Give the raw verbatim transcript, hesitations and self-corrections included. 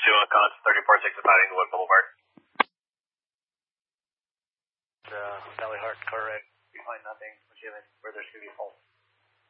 two on Cons, thirty-four six of Paddington Boulevard. Uh, Valley Heart, car right behind nothing, which you have where there's going to be fault.